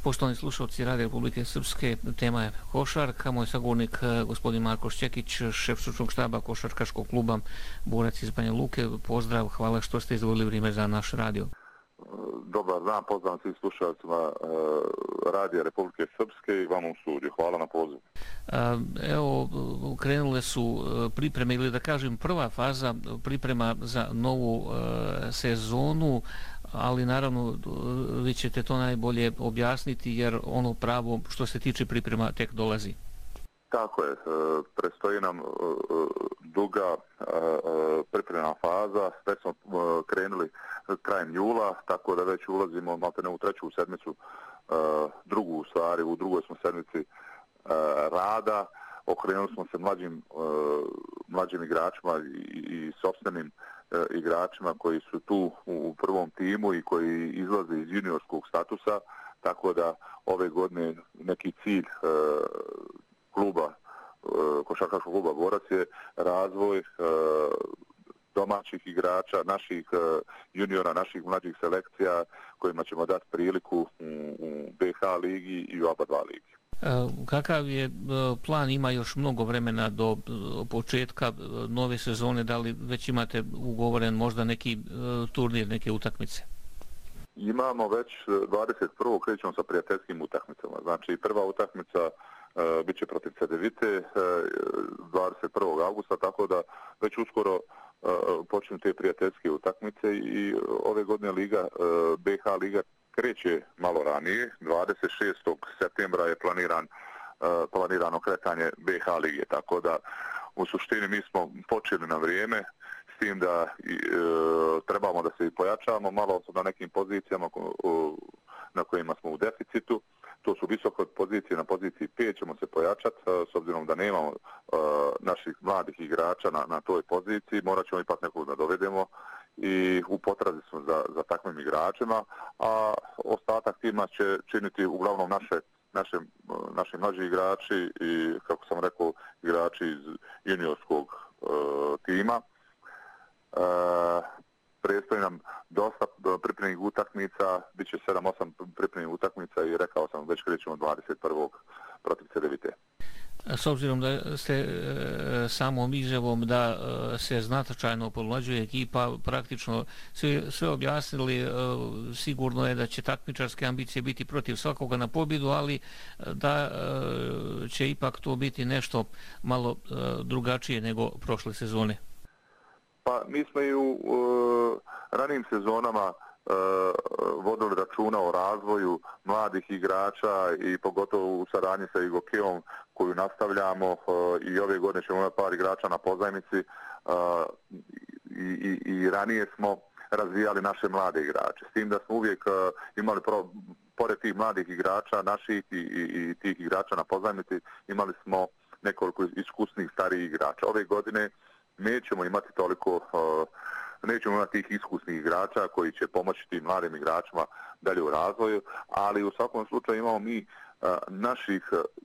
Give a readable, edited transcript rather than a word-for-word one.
Poštovani slušalci Radio Republike Srpske, tema je košarka. Moj sagovornik gospodin Marko Šćekić, šef stručnog štaba košarkaškog kluba Borac iz Banja Luke. Pozdrav, hvala što ste izdvojili vrijeme za naš radio. Dobar dan, pozdrav svim slušalcima Radija Republike Srpske i vam u studiju. Hvala na pozivu. Evo, krenule su pripreme, ili da kažem prva faza priprema za novu sezonu, ali naravno vi ćete to najbolje objasniti jer ono pravo što se tiče priprema tek dolazi. Tako je, predstoji nam duga pripremna faza, već smo krenuli krajem jula, tako da već ulazimo maltene u treću sedmicu, drugu u stvari, u drugoj smo sedmici rada, okrenuli smo se mlađim igračima i sopstvenim igračima koji su tu u prvom timu i koji izlaze iz juniorskog statusa, tako da ove godine neki cilj kluba, košarkaškog kluba Borac je razvoj domaćih igrača, naših juniora, naših mlađih selekcija kojima ćemo dati priliku u BH ligi i u ABA 2 ligi. Kakav je plan? Ima još mnogo vremena do početka nove sezone, da li već imate ugovoren možda neki turnir, neke utakmice? Imamo već 21. krećemo sa prijateljskim utakmicama. Znači prva utakmica bit će protiv Cedevite 21. augusta, tako da već uskoro počnu te prijateljske utakmice i ove godine liga, BH liga kreće malo ranije, 26. septembra je planirano kretanje BH lige, tako da u suštini mi smo počeli na vrijeme, s tim da trebamo da se i pojačavamo malo na nekim pozicijama na kojima smo u deficitu. To su visoke pozicije, na poziciji 5 ćemo se pojačati, s obzirom da nemamo naših mladih igrača na toj poziciji, morat ćemo ipak nekog da dovedemo i u potrazi smo za takvim igračima, a ostatak tima će činiti uglavnom naši mlađi igrači i, kako sam rekao, igrači iz juniorskog tima. Predstoji nam dosta pripremnih utakmica, bit će 7-8 pripremnih utakmica i rekao sam već krećemo 21. protiv Cedevite. S obzirom da ste samom izjavom da se značajno pomlađuje ekipa, praktično sve objasnili, sigurno je da će takmičarske ambicije biti protiv svakoga na pobjedu, ali da će ipak to biti nešto malo drugačije nego prošle sezone. Pa mi smo i u ranijim sezonama vodili računa o razvoju mladih igrača i pogotovo u saradnji sa Igokeom koju nastavljamo i ove godine ćemo imati par igrača na pozajmici i ranije smo razvijali naše mlade igrače. S tim da smo uvijek imali pored tih mladih igrača naših i tih igrača na pozajmici imali smo nekoliko iskusnih starijih igrača. Ove godine nećemo imati tih iskusnih igrača koji će pomoći tim mladim igračima dalje u razvoju, ali u svakom slučaju imamo mi naših